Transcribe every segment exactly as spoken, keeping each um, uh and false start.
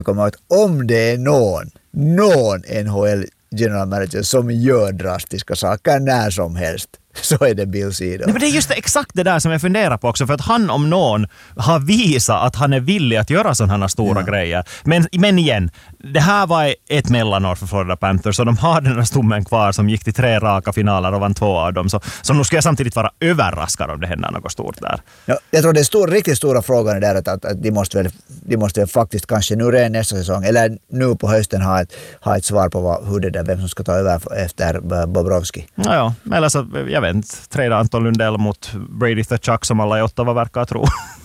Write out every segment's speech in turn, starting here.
kommer att om det är någon, någon N H L general manager som gör drastiska saker när som helst, så är det Bill Zito. Nej, men det är just det, exakt det där som jag funderar på också, för att han om någon har visat att han är villig att göra sådana här stora ja. grejer. Men, men igen, det här var ett mellanår för Florida Panthers, och de har den här stommen kvar som gick till tre raka finaler och vann två av dem. Så, så nu ska jag samtidigt vara överraskad om det händer något stort där. Ja, jag tror det är stor, riktigt stora frågan där att, att, att de måste väl de måste väl faktiskt kanske nu redan nästa säsong eller nu på hösten ha ett, ha ett svar på vad, hur det där, vem som ska ta över efter Bobrovski. Ja, ja. Eller så, jag vet inte, träda Anton Lundell mot Brady Tkachuk som alla i Ottawa verkar tro.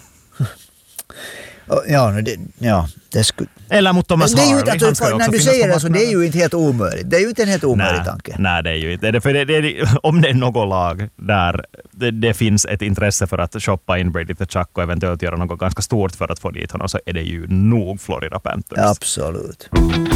Ja, det, ja, det skulle... Eller mot Thomas det är ju Harley. inte, alltså, när du säger det så det är ju inte helt omöjligt. Det är ju inte en helt omöjlig tanke. Nej, det är ju inte. För det, det, om det är något lag där det, det finns ett intresse för att shoppa in Brady Tkachuk och eventuellt göra något ganska stort för att få dit honom, så är det ju nog Florida Panthers. Absolut.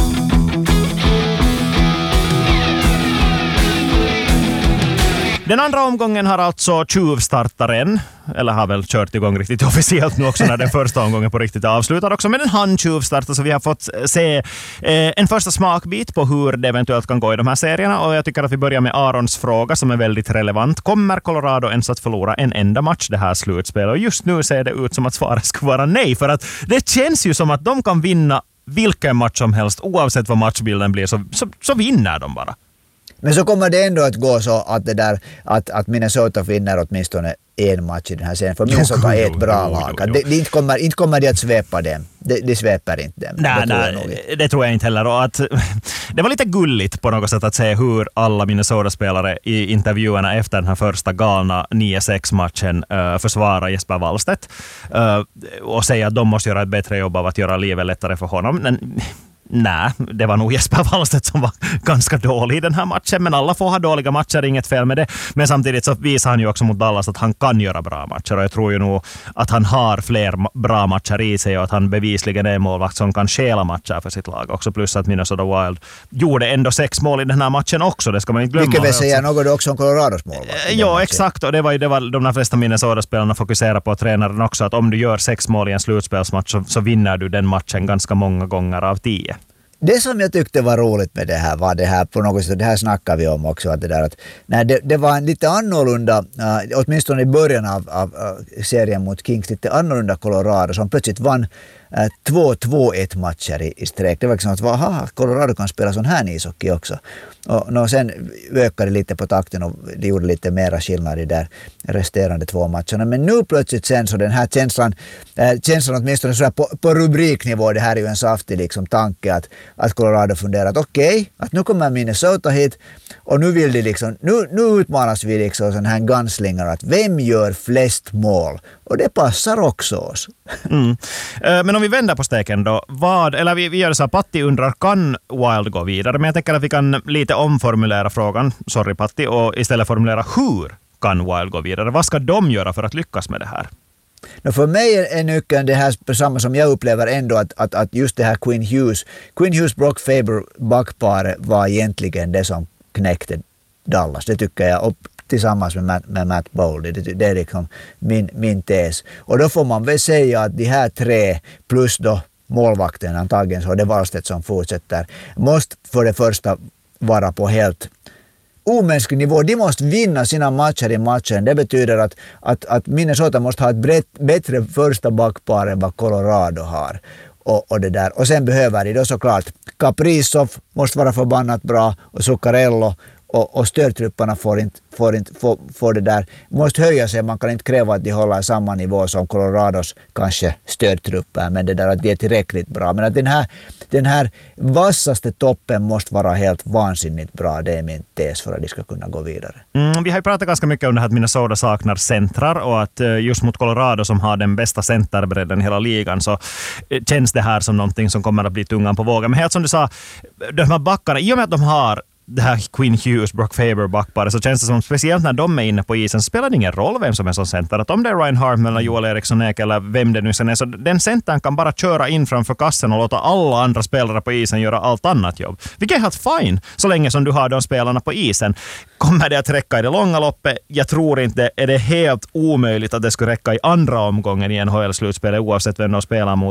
Den andra omgången har alltså tjuvstartaren, eller har väl kört igång riktigt officiellt nu också när den första omgången på riktigt är avslutad också, men en handtjuvstart, så vi har fått se eh, en första smakbit på hur det eventuellt kan gå i de här serierna, och jag tycker att vi börjar med Arons fråga som är väldigt relevant. Kommer Colorado ens att förlora en enda match det här slutspelet? Och just nu ser det ut som att svaret skulle vara nej, för att det känns ju som att de kan vinna vilken match som helst oavsett vad matchbilden blir, så, så, så vinner de bara. Men så kommer det ändå att gå så att, det där, att, att Minnesota vinner åtminstone en match i den här serien. För Minnesota är ett bra jo, lag. Jo, jo. De, de inte, kommer, inte kommer de att svepa dem. De, de sveper inte dem. Nej, det, nej, tror det tror jag inte heller. Och att, det var lite gulligt på något sätt att se hur alla Minnesota-spelare i intervjuerna efter den här första galna nio sex matchen uh, försvarar Jesper Wallstedt uh, och säga att de måste göra ett bättre jobb av att göra livet lättare för honom. Men nej, det var nog Jesper Wallstedt som var ganska dålig i den här matchen, men alla får ha dåliga matcher, inget fel med det. Men samtidigt så visar han ju också mot Dallas att han kan göra bra matcher, och jag tror ju nog att han har fler bra matcher i sig och att han bevisligen är en målvakt som kan stjäla matcher för sitt lag också, plus att Minnesota Wild gjorde ändå sex mål i den här matchen också, det ska man inte glömma. Vilket vill säga något också om Colorados målvakt. Ja, exakt, och det var ju det var de flesta Minnesota-spelarna fokuserar på, tränaren också, att om du gör sex mål i en slutspelsmatch så, så vinner du den matchen ganska många gånger av tio. Det som jag tyckte var roligt med det här var det här på något sätt, det här snackar vi om också, att det där att nej, det, det var en lite annorlunda, uh, åtminstone i början av, av uh, serien mot Kings, lite annorlunda Colorado som plötsligt vann uh, två två ett matcher i, i sträck. Det var liksom att aha, Colorado kan spela sån här ishockey också. Och, och sen ökade lite på takten och det gjorde lite mera skillnad i där resterande två matcherna. Men nu plötsligt sen så den här känslan, äh, känslan åtminstone så här på, på rubriknivå, det här är ju en saftig liksom tanke att, att Colorado funderar att okej, okay, att nu kommer Minnesota hit och nu vill de liksom, nu, nu utmanas vi liksom sån här gunslinger att vem gör flest mål? Och det passar också oss. Mm. Men om vi vänder på steken då, vad, eller vi, vi gör så här, Patti undrar, kan Wild gå vidare? Men jag tänker att vi kan lite omformulera frågan, sorry Patti, och istället formulera hur kan Wild gå vidare? Vad ska de göra för att lyckas med det här? No, för mig är nyckeln det här samma som jag upplever ändå att, att, att just det här Quinn Hughes, Quinn Hughes Brock Faber backparet var egentligen det som knäckte Dallas. Det tycker jag, och tillsammans med Matt, med Matt Boldy. Det, det är liksom min, min tes. Och då får man väl säga att de här tre plus då målvakten antagligen, så det är Wallstedt som fortsätter, måste för det första vara på helt omänsklig nivå. De måste vinna sina matcher i matchen. Det betyder att, att, att Minnesota måste ha ett brett, bättre första backpar än vad Colorado har. Och, och, det där. Och sen behöver de då såklart Kaprizov måste vara förbannat bra, och Zuccarello och, och stödtrupperna får inte, får inte får, får det där, måste höja sig. Man kan inte kräva att de håller samma nivå som Colorados kanske stödtrupper, men det där att de är tillräckligt bra. Men att den här, den här vassaste toppen måste vara helt vansinnigt bra. Det är min tes för att de ska kunna gå vidare. Mm, vi har ju pratat ganska mycket om det här att Minnesota saknar centrar, och att just mot Colorado som har den bästa centerbredden i hela ligan, så känns det här som någonting som kommer att bli tungan på vågen. Men helt som du sa, de här backarna, i och med att de har det här Quinn Hughes, Brock Faber backparet, så känns det som, speciellt när de är inne på isen, spelar det ingen roll vem som är som center. Att om det är Ryan Hartman eller Joel Eriksson Ek eller vem det nu sen är, så den centern kan bara köra in framför kassen och låta alla andra spelare på isen göra allt annat jobb. Vilket är helt fine, så länge som du har de spelarna på isen. Kommer det att räcka i det långa loppet? Jag tror inte. Är det helt omöjligt att det skulle räcka i andra omgången i N H L-slutspelet oavsett vem de spelar mot?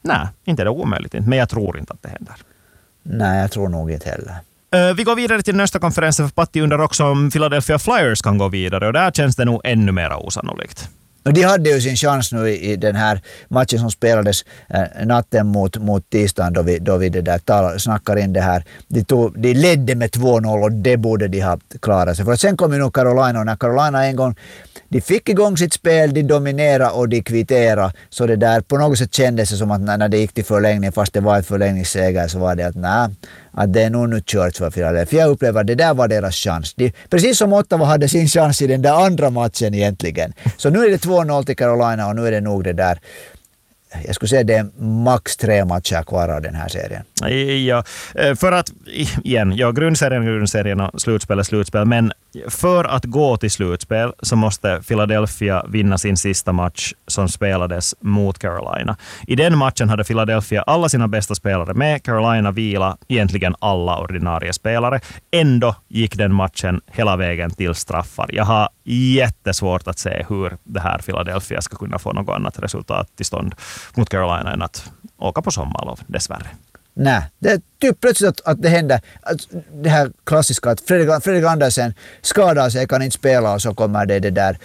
Nej, inte är det omöjligt. Men jag tror inte att det händer. Nej, jag tror nog inte heller. Vi går vidare till nästa konferensen, för Patti undrar också om Philadelphia Flyers kan gå vidare, och där känns det nog ännu mer osannolikt. Och de hade ju sin chans nu i den här matchen som spelades eh, natten mot, mot tisdagen då vi, då vi det där tal, snackar in det här. De, tog, de ledde med två noll och det borde de ha klarat sig. För att sen kom ju nog Carolina, och när Carolina en gång de fick igång sitt spel, de dominerade och de kvitterade. Så det där på något sätt kändes det som att när det gick till förlängning, fast det var ett förlängningsseger, så var det att nej, att det är nog nu kört för Philadelphia. Jag upplever att det där var deras chans. De, precis som Ottawa hade sin chans i den där andra matchen egentligen. Så nu är det två noll till Carolina, och nu är det nog det där. Jag skulle säga det är max tre matcher kvar av den här serien. Ja, för att, igen, ja, grundserien är grundserien och slutspel är slutspel, men för att gå till slutspel så måste Philadelphia vinna sin sista match som spelades mot Carolina. I den matchen hade Philadelphia alla sina bästa spelare med. Carolina vila egentligen alla ordinarie spelare. Ändå gick den matchen hela vägen till straffar. Jag har jättesvårt att se hur det här Philadelphia ska kunna få något annat resultat till stånd mot Carolina än att åka på sommarlov, dessvärre. Nej, det är typ plötsligt att, att det händer, att det här klassiska att Fredrik, Fredrik Andersen skadar sig, kan inte spela, och så kommer det det där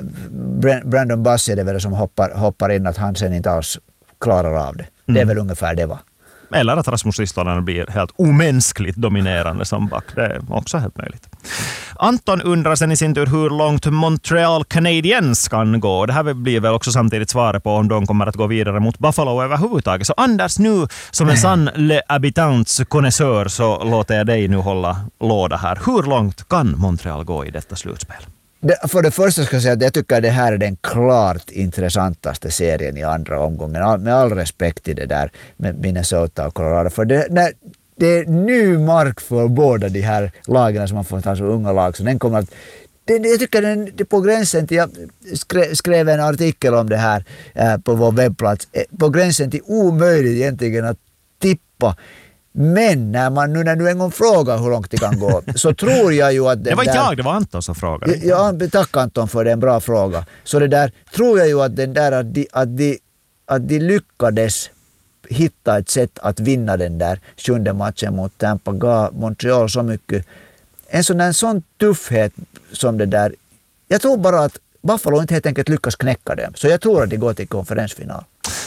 uh, Brandon Bass är det väl som hoppar, hoppar in, att han sen inte alls klarar av det. Mm. Det är väl ungefär det, va? Eller att Rasmus Ristolainen blir helt omänskligt dominerande som back. Det är också helt möjligt. Anton undrar sen i sin tur hur långt Montreal Canadiens kan gå. Det här blir väl också samtidigt svaret på om de kommer att gå vidare mot Buffalo överhuvudtaget. Så Anders, nu som en sann Le Habitants konnässör så låter jag dig nu hålla låda här. Hur långt kan Montreal gå i detta slutspel? Det, för det första ska jag säga att jag tycker att det här är den klart intressantaste serien i andra omgången. All, med all respekt i det där med Minnesota och Colorado. För det, när, det är ny mark för båda de här lagen som man får ta så unga lag. Så den kommer att, det, jag tycker den det på gränsen till, jag skrev, skrev en artikel om det här eh, på vår webbplats. Eh, på gränsen till omöjligt egentligen att tippa. Men när man nu när du en gång frågar hur långt det kan gå, så tror jag ju att... Det var inte jag, det var Anton som frågade. Ja, tack Anton för det, en bra fråga. Så det där tror jag ju att den där att de, att de, att de lyckades hitta ett sätt att vinna den där sjunde matchen mot Tampa gav Montreal så mycket. En sån en sån tuffhet som det där. Jag tror bara att Buffalo inte helt enkelt lyckas knäcka dem. Så jag tror att de går till konferensfinal.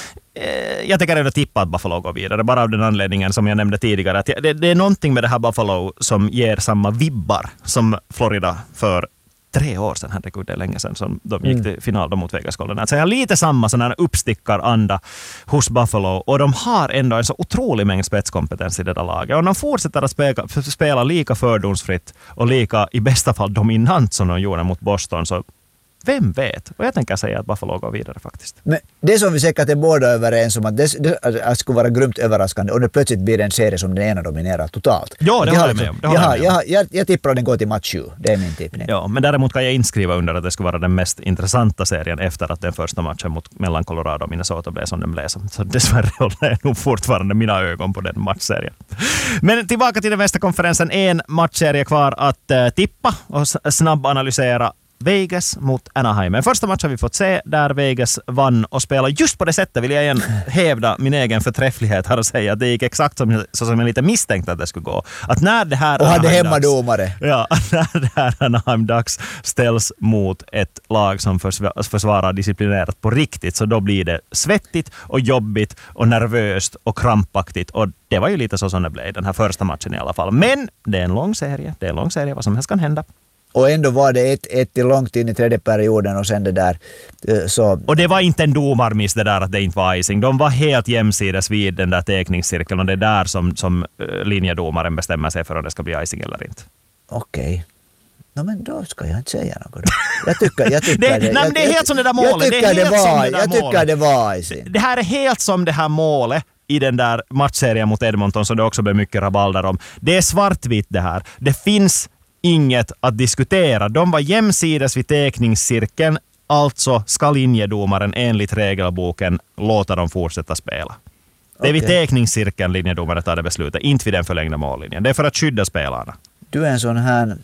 Jag tänker ändå tippa att Buffalo går vidare, bara av den anledningen som jag nämnde tidigare. Att det, det är någonting med det här Buffalo som ger samma vibbar som Florida för tre år sedan, herregud, det är länge sedan som de gick till final mot Vegas Golden Knights. Så jag har lite samma sån här uppstickaranda hos Buffalo, och de har ändå en så otrolig mängd spetskompetens i det där laget. Och de fortsätter att spela, spela lika fördomsfritt och lika i bästa fall dominant som de gjorde mot Boston, så vem vet? Och jag tänker säga att Buffalo går vidare faktiskt. Men det som vi säkert är båda överens om att det, det skulle vara grymt överraskande och det plötsligt blir en serie som den ena dominerar totalt. Ja, det jag har jag med om. Jag, jag, jag, jag, jag tippar att den går till match sju. Det är min tippning. Ja, men däremot kan jag inskriva under att det skulle vara den mest intressanta serien efter att den första matchen mot mellan Colorado och Minnesota blev som den blev. Så dessvärre håller jag nog fortfarande mina ögon på den matchserien. Men tillbaka till den västerkonferensen. En matchserie kvar att uh, tippa och snabbanalysera. Vegas mot Anaheim. Men första matchen vi fått se där Vegas vann och spelade just på det sättet, vill jag igen hävda min egen förträfflighet här och säga att det gick exakt som, så som jag lite misstänkte att det skulle gå. Att när det här och hade hemmadomare. Ja, när det här Anaheim Ducks ställs mot ett lag som försvarar disciplinerat på riktigt, så då blir det svettigt och jobbigt och nervöst och krampaktigt, och det var ju lite så som det blev den här första matchen i alla fall. Men det är en lång serie, det är en lång serie, vad som helst kan hända. Och ändå var det ett, ett till långt in i tredje perioden och sen det där så... Och det var inte en domarmiss det där att det inte var icing. De var helt jämsides vid den där teckningscirkeln, och det är där som, som linjedomaren bestämmer sig för om det ska bli icing eller inte. Okej. Okay. No, men då ska jag inte säga något. Jag tycker, jag tycker det, det, nej, det är helt som det där målet. Jag tycker det, det, var, det, jag tycker det var icing. Det här är helt som det här målet i den där matchserien mot Edmonton, som det också blev mycket rabalder om. Det är svartvitt det här. Det finns inget att diskutera. De var jämsides vid teckningscirkeln, alltså ska linjedomaren enligt regelboken låta dem fortsätta spela. Det är vid okay. teckningscirkeln linjedomaren tar det beslutet, inte vid den förlängda mållinjen. Det är för att skydda spelarna. Du är en sån här,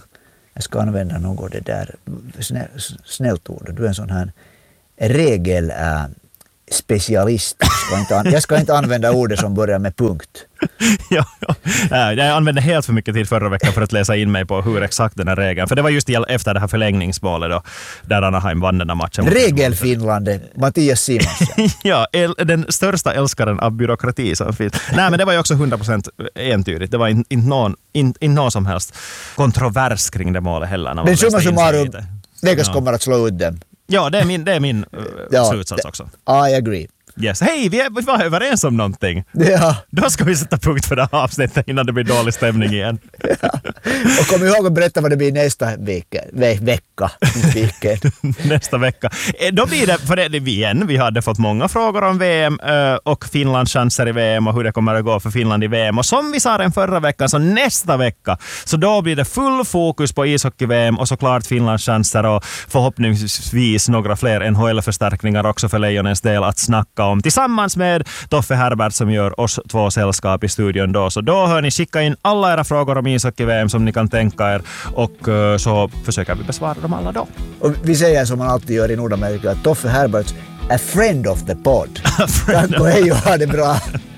jag ska använda något det där snällt ord, du är en sån här regel, äh, specialist. Jag ska inte, an- jag ska inte använda ordet som börjar med punkt. ja, ja. Jag använde helt för mycket tid förra veckan för att läsa in mig på hur exakt den här regeln. För det var just efter det här förlängningsmålet då, där Anaheim vann den här matchen. Regelfinland, Mattias Simonsson. ja, el, den största älskaren av byråkrati som finns. Nej, men det var ju också hundra procent entydigt. Det var inte in, in någon, in, in någon som helst kontrovers kring det målet heller. Men summa summarum, Vegas ja. kommer att slå ut dem. Ja, det är min, det är min uh, ja, slutsats också. I agree. Yes. Hej, vi, är, vi var överens om någonting. Ja. Då ska vi sätta punkt för det här avsnittet innan det blir dålig stämning igen. ja. Och kom ihåg att berätta vad det blir nästa vecka. Ve- vecka. nästa vecka. Då blir det, för det är vi igen, vi hade fått många frågor om V M och Finlands chanser i V M och hur det kommer att gå för Finland i V M. Och som vi sa den förra veckan, så nästa vecka, så då blir det full fokus på ishockey-V M och såklart Finlands chanser och förhoppningsvis några fler N H L-förstärkningar också för Lejonens del att snacka om tillsammans med Toffe Herbert som gör oss två sällskap i studion då. Så då hör ni skicka in alla era frågor om ishockey-V M som ni kan tänka er och uh, så försöker vi besvara dem alla då. Och vi säger som man alltid gör i Nordamerika att Toffe Herbert, a friend of the pod. Tack och hej och ha det bra.